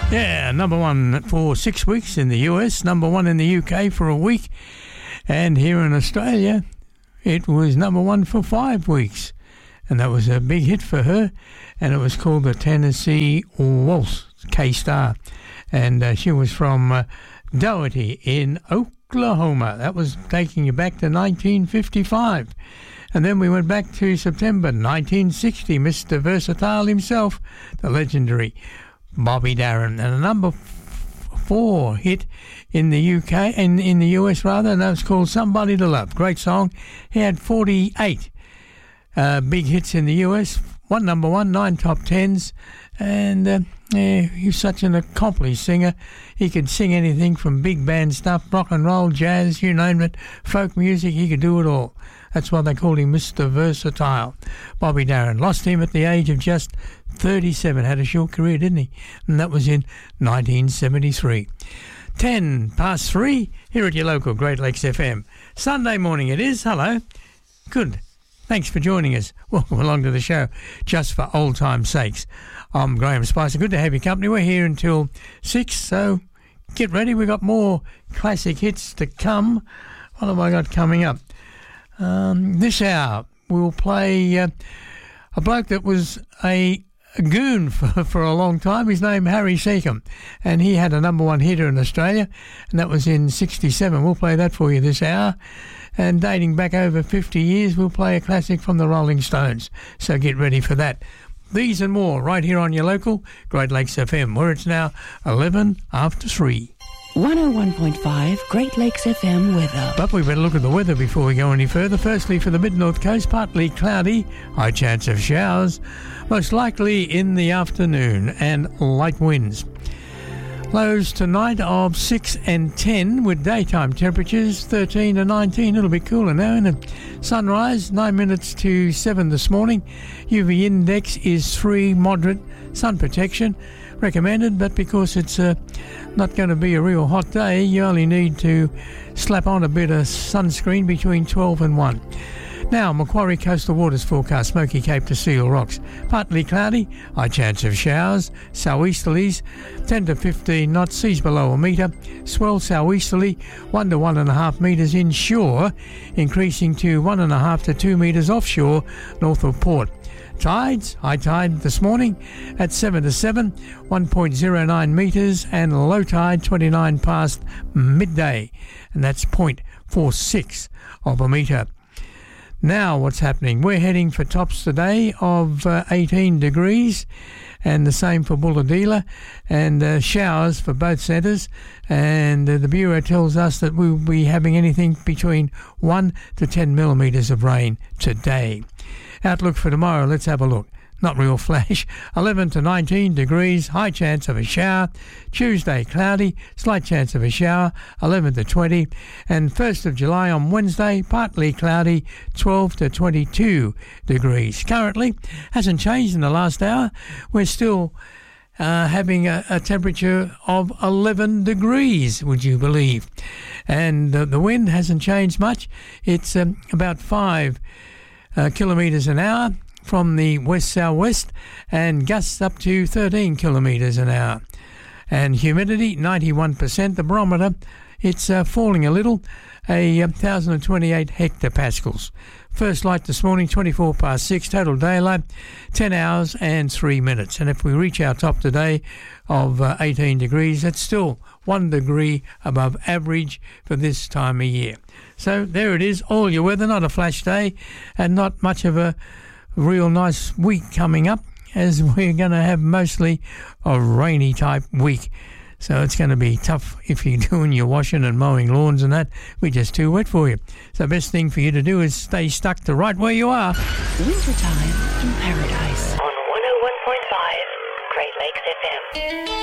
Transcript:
Yeah, number one for 6 weeks in the US, number one in the UK for a week, and here in Australia it was number one for 5 weeks, and that was a big hit for her, and it was called the Tennessee Waltz, K-Star, and she was from Doherty in Oklahoma. That was taking you back to 1955. And then we went back to September 1960, Mr. Versatile himself, the legendary Bobby Darin, and a number 4 hit in the UK, in the US rather, and that was called Somebody to Love. Great song. He had 48 big hits in the US, 1 number 1, 9 top 10s, and he's such an accomplished singer. He could sing anything from big band stuff, rock and roll, jazz, you name it, folk music, he could do it all. That's why they called him Mr. Versatile. Bobby Darin. Lost him at the age of just 37. Had a short career, didn't he? And that was in 1973. 10 past 3 here at your local Great Lakes FM. Sunday morning it is. Hello. Good. Thanks for joining us. Welcome along to the show, just for old time's sakes. I'm Graham Spicer. Good to have your company. We're here until 6, so get ready. We've got more classic hits to come. What have I got coming up? This hour we'll play a bloke that was a goon for a long time. His name Harry Seacombe, and he had a number 1 hitter in Australia, and that was in 67. We'll play that for you this hour. And dating back over 50 years, we'll play a classic from the Rolling Stones. So get ready for that. These and more right here on your local Great Lakes FM, where it's now 11 after 3. 101.5 Great Lakes FM weather. But we better look at the weather before we go any further. Firstly, for the mid-north coast, partly cloudy, high chance of showers, most likely in the afternoon, and light winds. Lows tonight of 6 and 10, with daytime temperatures 13 to 19. It'll be cooler now, isn't it? Sunrise 9 minutes to 7 this morning. UV index is 3, moderate. Sun protection recommended, but because it's not going to be a real hot day, you only need to slap on a bit of sunscreen between 12 and 1. Now, Macquarie Coastal Waters forecast, Smoky Cape to Seal Rocks. Partly cloudy, high chance of showers, southeasterlies, 10 to 15 knots, seas below a metre, swell southeasterly, 1 to 1.5 metres inshore, increasing to 1.5 to 2 metres offshore, north of port. Tides, high tide this morning at 7 to 7, 1.09 metres, and low tide 29 past midday, and that's 0.46 of a metre. Now what's happening? We're heading for tops today of 18 degrees, and the same for Bulahdelah, and showers for both centres, and the Bureau tells us that we'll be having anything between 1 to 10 millimetres of rain today. Outlook for tomorrow, let's have a look. Not real flash. 11 to 19 degrees, high chance of a shower. Tuesday, cloudy, slight chance of a shower, 11 to 20. And 1st of July on Wednesday, partly cloudy, 12 to 22 degrees. Currently, hasn't changed in the last hour. We're still having a temperature of 11 degrees, would you believe? And the wind hasn't changed much. It's about 5 kilometres an hour from the west-southwest, and gusts up to 13 kilometres an hour. And humidity, 91%. The barometer, it's falling a little, 1,028 hectopascals. First light this morning, 24 past 6, total daylight, 10 hours and 3 minutes. And if we reach our top today of 18 degrees, that's still 1 degree above average for this time of year. So there it is, all your weather, not a flash day, and not much of a real nice week coming up, as we're going to have mostly a rainy type week. So it's going to be tough if you're doing your washing and mowing lawns and that. We're just too wet for you. So the best thing for you to do is stay stuck to right where you are. Wintertime in paradise. On 101.5 Great Lakes FM.